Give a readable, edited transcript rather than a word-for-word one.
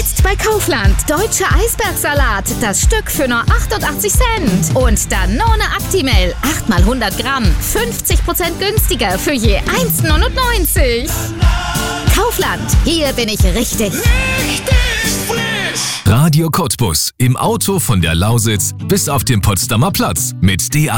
Jetzt bei Kaufland. Deutscher Eisbergsalat. Das Stück für nur 88 Cent. Und Danone Actimel. 8 mal 100 Gramm. 50% günstiger für je 1,99. Kaufland. Hier bin ich richtig. Radio Cottbus. Im Auto von der Lausitz bis auf den Potsdamer Platz. Mit DAB+